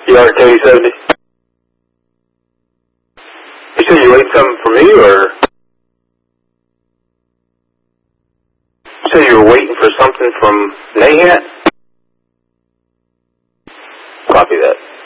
ER3070. You said you waiting something for me, or? You said you were waiting for something from Nahat? Copy that.